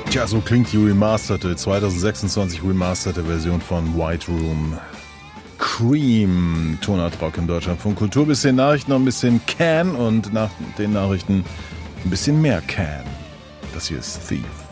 Tja, so klingt die remasterte, 2026 remasterte Version von White Room. Cream, Tonart Rock in Deutschland. Von Kultur bis den Nachrichten noch ein bisschen Can und nach den Nachrichten ein bisschen mehr Can. Das hier ist Thief.